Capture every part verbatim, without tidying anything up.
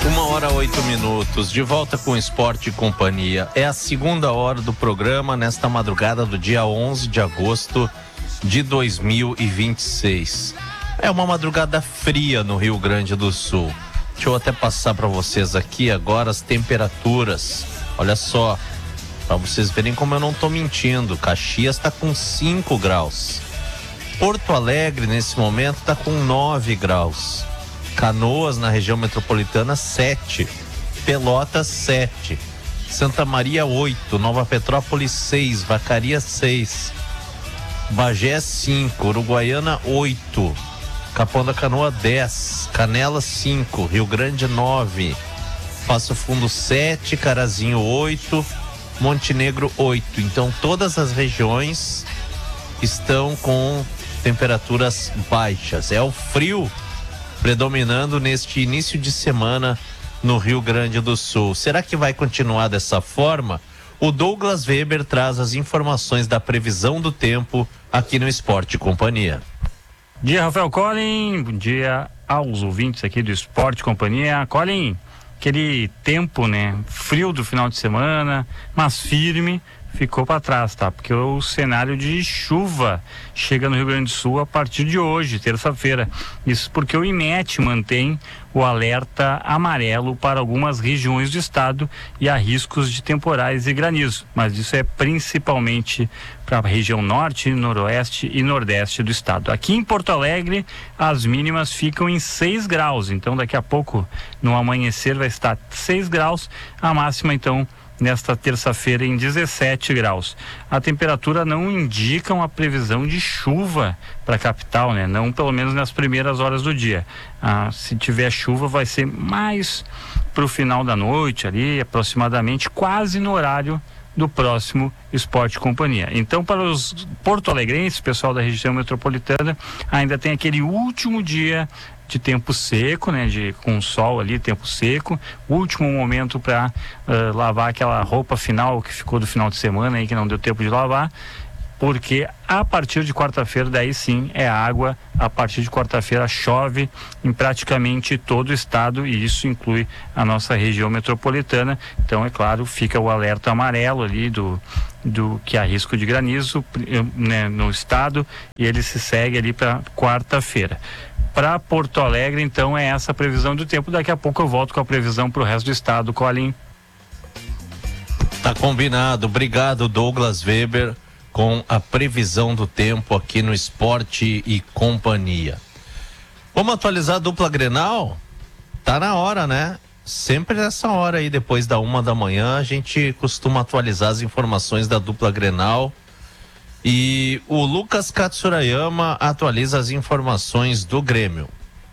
Uma hora, oito minutos, de volta com Esporte e Companhia. É a segunda hora do programa nesta madrugada do dia onze de agosto de dois mil e vinte e seis. É uma madrugada fria no Rio Grande do Sul. Deixa eu até passar para vocês aqui agora as temperaturas. Olha só, para vocês verem como eu não tô mentindo. Caxias está com cinco graus. Porto Alegre, nesse momento, está com nove graus. Canoas, na região metropolitana, sete. Pelotas, sete. Santa Maria, oito. Nova Petrópolis, seis. Vacaria, seis. Bagé, cinco. Uruguaiana, oito. Capão da Canoa, dez. Canelas, cinco. Rio Grande, nove. Passo Fundo, sete. Carazinho, oito. Montenegro, oito. Então, todas as regiões estão com temperaturas baixas. É o frio predominando neste início de semana no Rio Grande do Sul. Será que vai continuar dessa forma? O Douglas Weber traz as informações da previsão do tempo aqui no Esporte e Companhia. Bom dia, Rafael Collin. Bom dia aos ouvintes aqui do Esporte e Companhia. Collin, aquele tempo, né, frio do final de semana, mas firme, ficou para trás, tá? Porque o cenário de chuva chega no Rio Grande do Sul a partir de hoje, terça-feira. Isso porque o IMET mantém o alerta amarelo para algumas regiões do estado e há riscos de temporais e granizo. Mas isso é principalmente para a região norte, noroeste e nordeste do estado. Aqui em Porto Alegre, as mínimas ficam em seis graus. Então, daqui a pouco, no amanhecer, vai estar seis graus. A máxima, então, nesta terça-feira em dezessete graus. A temperatura não indica uma previsão de chuva para a capital, né? Não pelo menos nas primeiras horas do dia. Ah, se tiver chuva vai ser mais para o final da noite ali, aproximadamente quase no horário do próximo Esporte e Companhia. Então, para os porto-alegrenses, pessoal da região metropolitana, ainda tem aquele último dia de tempo seco, né, de com sol ali, tempo seco, último momento para uh, lavar aquela roupa final que ficou do final de semana aí que não deu tempo de lavar, porque a partir de quarta-feira daí sim é água. A partir de quarta-feira chove em praticamente todo o estado e isso inclui a nossa região metropolitana. Então, é claro, fica o alerta amarelo ali do do que há risco de granizo, né, no estado, e ele se segue ali para quarta-feira. Para Porto Alegre, então, é essa a previsão do tempo. Daqui a pouco eu volto com a previsão para o resto do estado, Collin. Tá combinado. Obrigado, Douglas Weber, com a previsão do tempo aqui no Esporte e Companhia. Vamos atualizar a dupla Grenal? Tá na hora, né? Sempre nessa hora aí, depois da uma da manhã, a gente costuma atualizar as informações da dupla Grenal. E o Lucas Katsurayama atualiza as informações do Grêmio.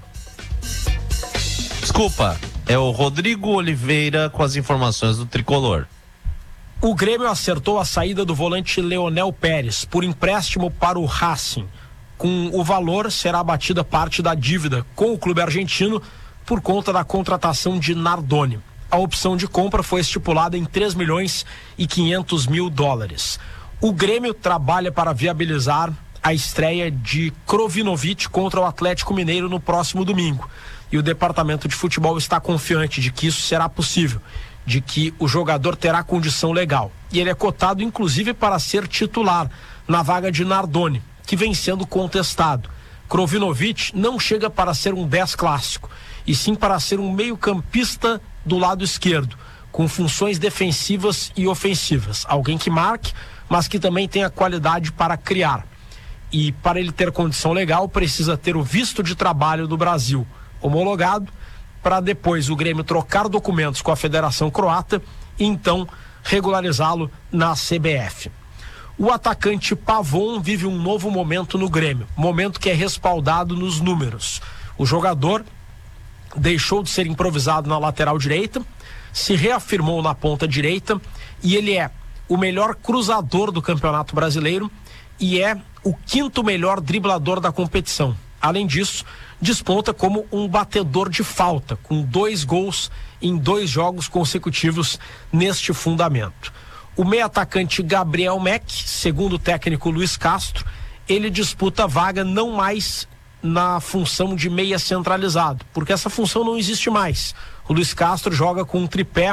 Desculpa, é o Rodrigo Oliveira com as informações do Tricolor. O Grêmio acertou a saída do volante Leonel Pérez por empréstimo para o Racing. Com o valor, será abatida parte da dívida com o clube argentino por conta da contratação de Nardoni. A opção de compra foi estipulada em três milhões e quinhentos mil dólares. O Grêmio trabalha para viabilizar a estreia de Krovinovic contra o Atlético Mineiro no próximo domingo. E o departamento de futebol está confiante de que isso será possível, de que o jogador terá condição legal. E ele é cotado, inclusive, para ser titular na vaga de Nardoni, que vem sendo contestado. Krovinovic não chega para ser um dez clássico, e sim para ser um meio-campista do lado esquerdo, com funções defensivas e ofensivas. Alguém que marque, mas que também tenha qualidade para criar. E para ele ter condição legal, precisa ter o visto de trabalho do Brasil homologado, para depois o Grêmio trocar documentos com a Federação Croata e então regularizá-lo na C B F. O atacante Pavon vive um novo momento no Grêmio, momento que é respaldado nos números. O jogador deixou de ser improvisado na lateral direita, se reafirmou na ponta direita e ele é o melhor cruzador do Campeonato Brasileiro e é o quinto melhor driblador da competição. Além disso, desponta como um batedor de falta, com dois gols em dois jogos consecutivos neste fundamento. O meio-atacante Gabriel Meck, segundo o técnico Luiz Castro, ele disputa a vaga não mais na função de meia centralizado, porque essa função não existe mais. O Luiz Castro joga com um tripé,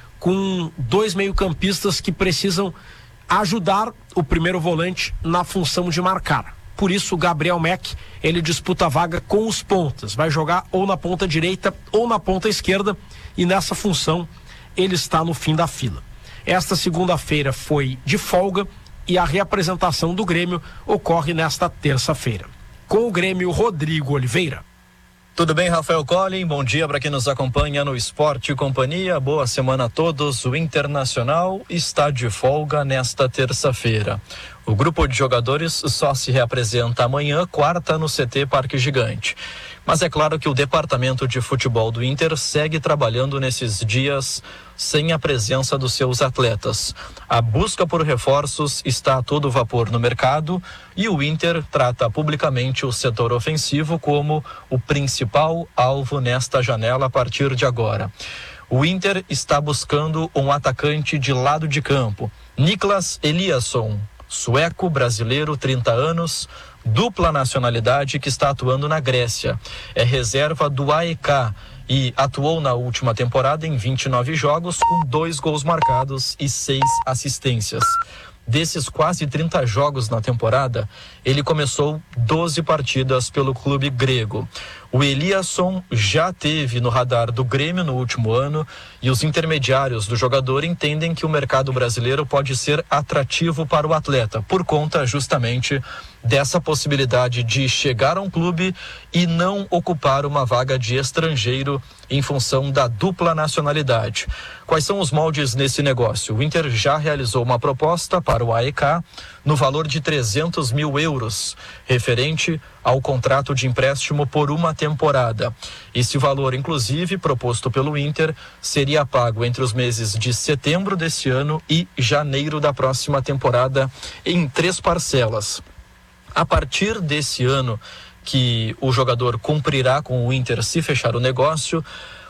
com dois meio-campistas que precisam ajudar o primeiro volante na função de marcar. Por isso o Gabriel Meck, ele disputa a vaga com os pontas, vai jogar ou na ponta direita ou na ponta esquerda, e nessa função ele está no fim da fila. Esta segunda-feira foi de folga e a reapresentação do Grêmio ocorre nesta terça-feira. Com o Grêmio, Rodrigo Oliveira. Tudo bem, Rafael Collin? Bom dia para quem nos acompanha no Esporte e Companhia. Boa semana a todos. O Internacional está de folga nesta terça-feira. O grupo de jogadores só se reapresenta amanhã, quarta, no C T Parque Gigante. Mas é claro que o departamento de futebol do Inter segue trabalhando nesses dias sem a presença dos seus atletas. A busca por reforços está a todo vapor no mercado e o Inter trata publicamente o setor ofensivo como o principal alvo nesta janela a partir de agora. O Inter está buscando um atacante de lado de campo, Niklas Eliasson, sueco, brasileiro, trinta anos, dupla nacionalidade, que está atuando na Grécia. É reserva do A E K e atuou na última temporada em vinte e nove jogos, com dois gols marcados e seis assistências. Desses quase trinta jogos na temporada, ele começou doze partidas pelo clube grego. O Eliasson já teve no radar do Grêmio no último ano e os intermediários do jogador entendem que o mercado brasileiro pode ser atrativo para o atleta, por conta justamente dessa possibilidade de chegar a um clube e não ocupar uma vaga de estrangeiro em função da dupla nacionalidade. Quais são os moldes nesse negócio? O Inter já realizou uma proposta para o A E K no valor de trezentos mil euros, referente ao contrato de empréstimo por uma temporada. Esse valor, inclusive, proposto pelo Inter, seria pago entre os meses de setembro desse ano e janeiro da próxima temporada, em três parcelas. A partir desse ano que o jogador cumprirá com o Inter se fechar o negócio,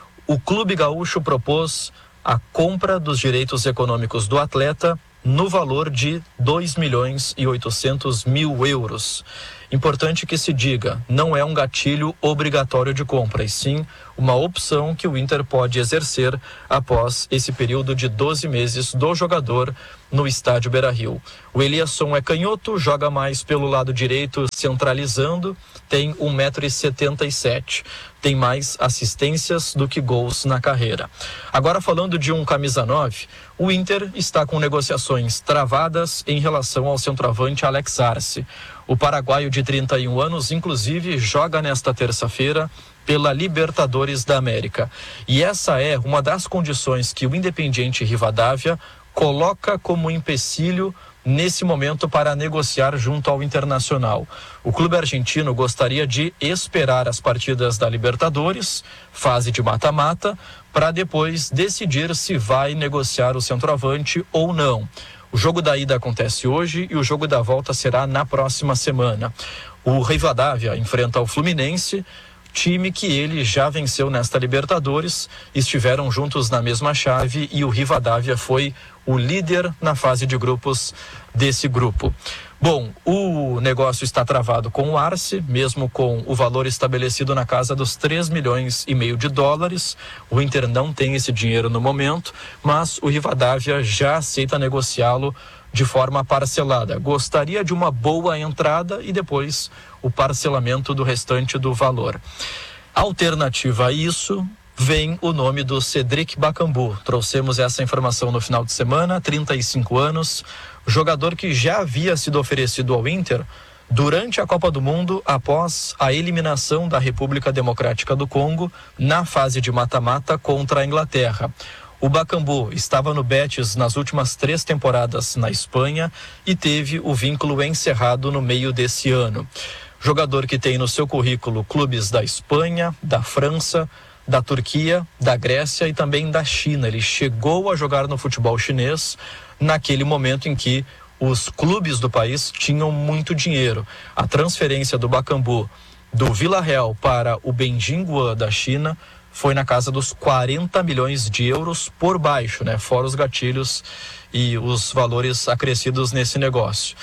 o Clube Gaúcho propôs a compra dos direitos econômicos do atleta no valor de dois milhões e oitocentos mil euros. Importante que se diga, não é um gatilho obrigatório de compra, e sim uma opção que o Inter pode exercer após esse período de doze meses do jogador no estádio Beira-Rio. O Eliasson é canhoto, joga mais pelo lado direito, centralizando, tem um metro e setenta e sete. Tem mais assistências do que gols na carreira. Agora, falando de um camisa nove, o Inter está com negociações travadas em relação ao centroavante Alex Arce. O paraguaio de trinta e um anos, inclusive, joga nesta terça-feira pela Libertadores da América. E essa é uma das condições que o Independiente Rivadavia coloca como empecilho nesse momento para negociar junto ao Internacional. O clube argentino gostaria de esperar as partidas da Libertadores, fase de mata-mata, para depois decidir se vai negociar o centroavante ou não. O jogo da ida acontece hoje e o jogo da volta será na próxima semana. O Rivadavia enfrenta o Fluminense, time que ele já venceu nesta Libertadores, estiveram juntos na mesma chave e o Rivadavia foi o líder na fase de grupos desse grupo. Bom, o negócio está travado com o Arce, mesmo com o valor estabelecido na casa dos três milhões e meio de dólares. O Inter não tem esse dinheiro no momento, mas o Rivadavia já aceita negociá-lo de forma parcelada. Gostaria de uma boa entrada e depois o parcelamento do restante do valor. Alternativa a isso, vem o nome do Cedric Bakambu. Trouxemos essa informação no final de semana, trinta e cinco anos, jogador que já havia sido oferecido ao Inter durante a Copa do Mundo após a eliminação da República Democrática do Congo na fase de mata-mata contra a Inglaterra. O Bakambu estava no Betis nas últimas três temporadas na Espanha e teve o vínculo encerrado no meio desse ano. Jogador que tem no seu currículo clubes da Espanha, da França, da Turquia, da Grécia e também da China. Ele chegou a jogar no futebol chinês naquele momento em que os clubes do país tinham muito dinheiro. A transferência do Bakambu do Villarreal para o Beijing Guoan da China foi na casa dos quarenta milhões de euros por baixo, né? Fora os gatilhos e os valores acrescidos nesse negócio.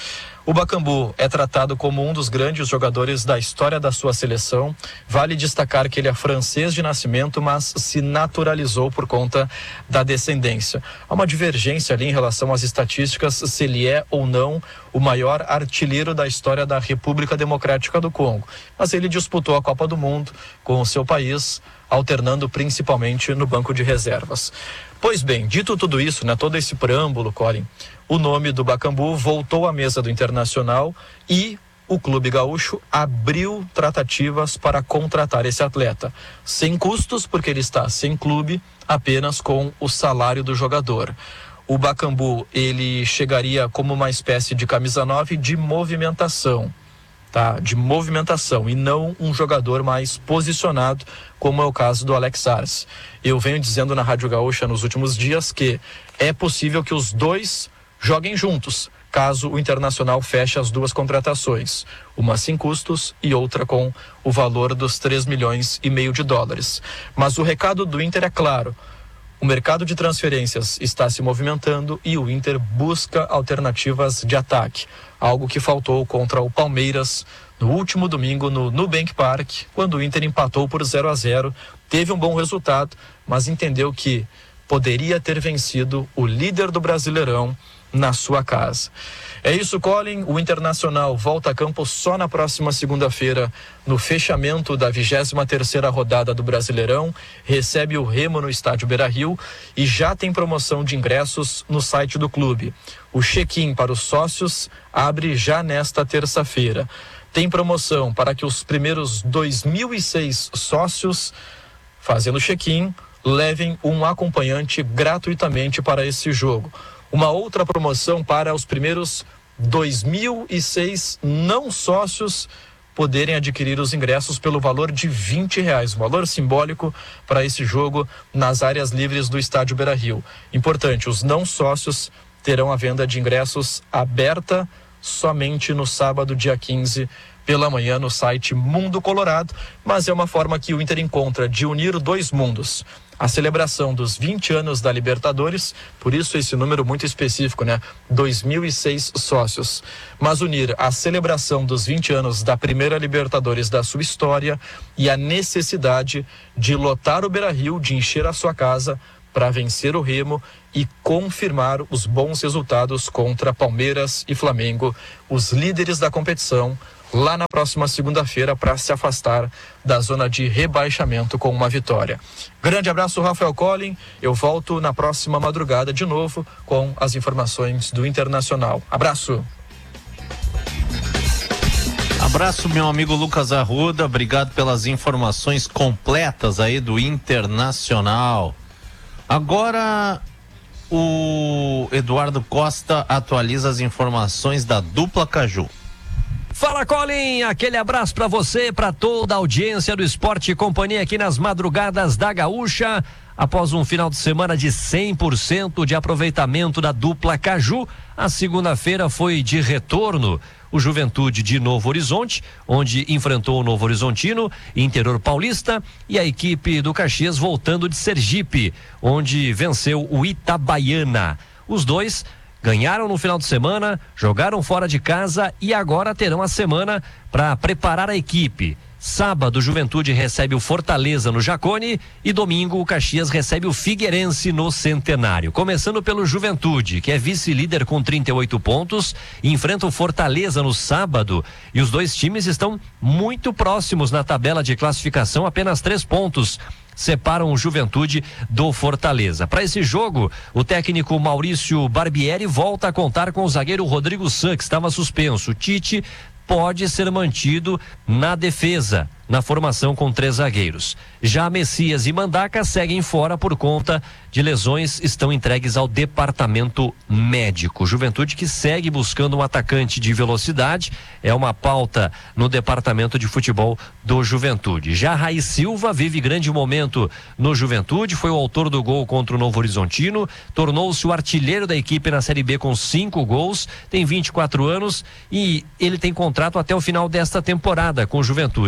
O Bakambu é tratado como um dos grandes jogadores da história da sua seleção. Vale destacar que ele é francês de nascimento, mas se naturalizou por conta da descendência. Há uma divergência ali em relação às estatísticas, se ele é ou não o maior artilheiro da história da República Democrática do Congo. Mas ele disputou a Copa do Mundo com o seu país, alternando principalmente no banco de reservas. Pois bem, dito tudo isso, né, todo esse preâmbulo, Colin, o nome do Bakambu voltou à mesa do Internacional e o Clube Gaúcho abriu tratativas para contratar esse atleta. Sem custos, porque ele está sem clube, apenas com o salário do jogador. O Bakambu, ele chegaria como uma espécie de camisa nove de movimentação. Tá, de movimentação e não um jogador mais posicionado, como é o caso do Alex Arce. Eu venho dizendo na Rádio Gaúcha nos últimos dias que é possível que os dois joguem juntos, caso o Internacional feche as duas contratações, uma sem custos e outra com o valor dos três milhões e meio de dólares. Mas o recado do Inter é claro: o mercado de transferências está se movimentando e o Inter busca alternativas de ataque, algo que faltou contra o Palmeiras no último domingo no Nubank Park, quando o Inter empatou por zero a zero, teve um bom resultado, mas entendeu que poderia ter vencido o líder do Brasileirão na sua casa. É isso, Colin. O Internacional volta a campo só na próxima segunda-feira, no fechamento da vigésima terceira rodada do Brasileirão, recebe o Remo no estádio Beira-Rio e já tem promoção de ingressos no site do clube. O check-in para os sócios abre já nesta terça-feira. Tem promoção para que os primeiros dois mil e seis sócios, fazendo check-in, levem um acompanhante gratuitamente para esse jogo. Uma outra promoção para os primeiros dois mil e seis não sócios poderem adquirir os ingressos pelo valor de vinte reais, um valor simbólico para esse jogo nas áreas livres do estádio Beira-Rio. Importante, os não sócios terão a venda de ingressos aberta somente no sábado, dia quinze, pela manhã, no site Mundo Colorado, mas é uma forma que o Inter encontra de unir dois mundos. A celebração dos vinte anos da Libertadores, por isso esse número muito específico, né? dois mil e seis sócios. Mas unir a celebração dos vinte anos da primeira Libertadores da sua história e a necessidade de lotar o Beira-Rio, de encher a sua casa para vencer o Remo e confirmar os bons resultados contra Palmeiras e Flamengo, os líderes da competição, lá na próxima segunda-feira, para se afastar da zona de rebaixamento com uma vitória. Grande abraço, Rafael Colin. Eu volto na próxima madrugada de novo com as informações do Internacional. Abraço. Abraço, meu amigo Lucas Arruda. Obrigado pelas informações completas aí do Internacional. Agora o Eduardo Costa atualiza as informações da dupla Caju. Fala, Colin, aquele abraço para você, para toda a audiência do Esporte e Companhia aqui nas madrugadas da Gaúcha. Após um final de semana de cem por cento de aproveitamento da dupla Caju, a segunda-feira foi de retorno. O Juventude de Novo Horizonte, onde enfrentou o Novo Horizontino, interior paulista, e a equipe do Caxias voltando de Sergipe, onde venceu o Itabaiana. Os dois ganharam no final de semana, jogaram fora de casa e agora terão a semana para preparar a equipe. Sábado, o Juventude recebe o Fortaleza no Jacone e domingo o Caxias recebe o Figueirense no Centenário. Começando pelo Juventude, que é vice-líder com trinta e oito pontos, enfrenta o Fortaleza no sábado e os dois times estão muito próximos na tabela de classificação, apenas três pontos separam o Juventude do Fortaleza. Para esse jogo, o técnico Maurício Barbieri volta a contar com o zagueiro Rodrigo San, que estava suspenso. O Tite pode ser mantido na defesa, na formação com três zagueiros. Já Messias e Mandaca seguem fora por conta de lesões, estão entregues ao departamento médico. Juventude que segue buscando um atacante de velocidade, é uma pauta no departamento de futebol do Juventude. Já Raí Silva vive grande momento no Juventude, foi o autor do gol contra o Novo Horizontino, tornou-se o artilheiro da equipe na Série B com cinco gols, tem vinte e quatro anos e ele tem contrato até o final desta temporada com o Juventude, mas com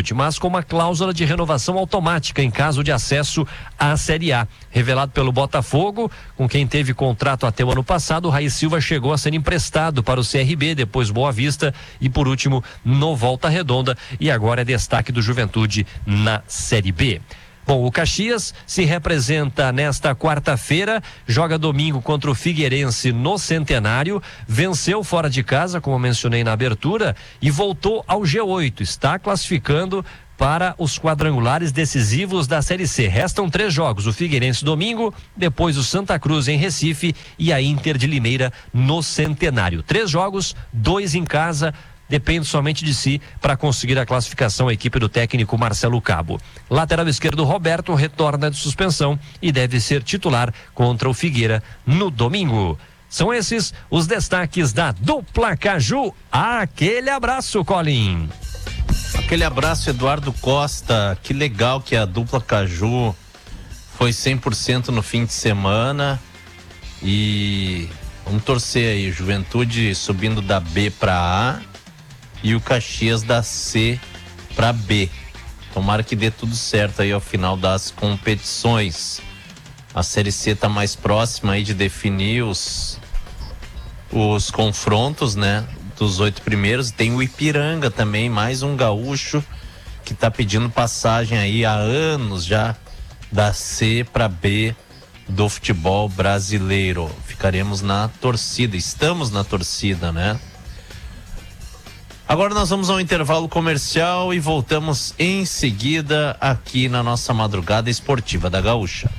com uma cláusula de renovação automática em caso de acesso à Série A. Revelado pelo Botafogo, com quem teve contrato até o ano passado, o Raí Silva chegou a ser emprestado para o C R B, depois Boa Vista e por último no Volta Redonda, e agora é destaque do Juventude na Série B. Bom, o Caxias se representa nesta quarta-feira, joga domingo contra o Figueirense no Centenário, venceu fora de casa, como mencionei na abertura, e voltou ao G oito, está classificando para os quadrangulares decisivos da Série C. Restam três jogos, o Figueirense domingo, depois o Santa Cruz em Recife e a Inter de Limeira no Centenário. Três jogos, dois em casa, depende somente de si para conseguir a classificação a equipe do técnico Marcelo Cabo. Lateral esquerdo Roberto retorna de suspensão e deve ser titular contra o Figueira no domingo. São esses os destaques da dupla Caju. Aquele abraço, Colin. Aquele abraço, Eduardo Costa. Que legal que a dupla Caju foi cem por cento no fim de semana. E vamos torcer aí, Juventude subindo da B para A e o Caxias da C para B. Tomara que dê tudo certo aí ao final das competições. A Série C está mais próxima aí de definir os, os confrontos, né? Dos oito primeiros. Tem o Ipiranga também, mais um gaúcho que está pedindo passagem aí há anos já da C para B do futebol brasileiro. Ficaremos na torcida, estamos na torcida, né? Agora nós vamos ao intervalo comercial e voltamos em seguida aqui na nossa madrugada esportiva da Gaúcha.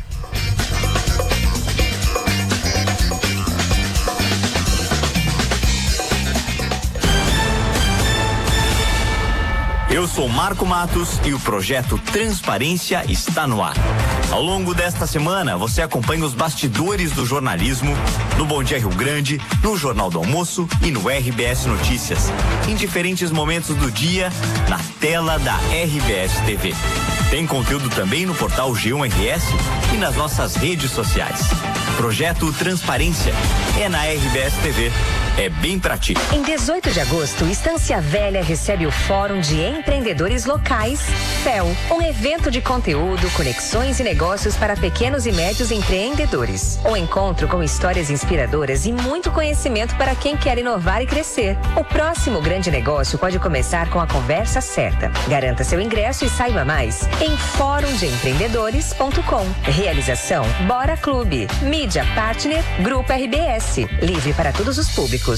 Eu sou Marco Matos e o projeto Transparência está no ar. Ao longo desta semana, você acompanha os bastidores do jornalismo no Bom Dia Rio Grande, no Jornal do Almoço e no R B S Notícias, em diferentes momentos do dia, na tela da R B S T V. Tem conteúdo também no portal G um R S e nas nossas redes sociais. Projeto Transparência é na R B S T V. É bem pra ti. Em dezoito de agosto, Estância Velha recebe o Fórum de Empreendedores Locais, F E L, um evento de conteúdo, conexões e negócios para pequenos e médios empreendedores. Um encontro com histórias inspiradoras e muito conhecimento para quem quer inovar e crescer. O próximo grande negócio pode começar com a conversa certa. Garanta seu ingresso e saiba mais em fórum de empreendedores ponto com. Realização Bora Clube. Mídia Partner Grupo R B S. Livre para todos os públicos.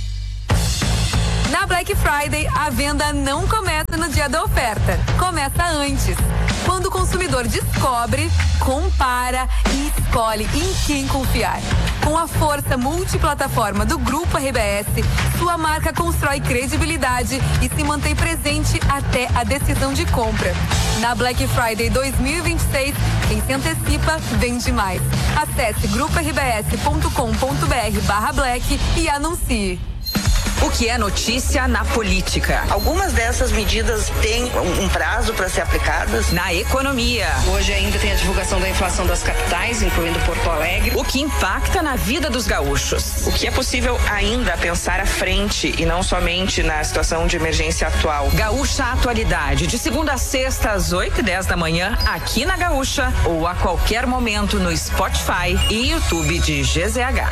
Na Black Friday, a venda não começa no dia da oferta, começa antes. Quando o consumidor descobre, compara e escolhe em quem confiar. Com a força multiplataforma do Grupo R B S, sua marca constrói credibilidade e se mantém presente até a decisão de compra. Na Black Friday dois mil e vinte e seis, quem se antecipa, vende mais. Acesse grupo r b s ponto com ponto b r barra black e anuncie. O que é notícia na política? Algumas dessas medidas têm um, um prazo para ser aplicadas. Na economia. Hoje ainda tem a divulgação da inflação das capitais, incluindo Porto Alegre. O que impacta na vida dos gaúchos. O que é possível ainda pensar à frente e não somente na situação de emergência atual. Gaúcha Atualidade, de segunda a sexta às oito e dez da manhã, aqui na Gaúcha ou a qualquer momento no Spotify e YouTube de G Z H.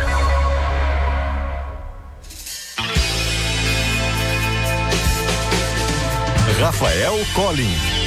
Rafael Collin.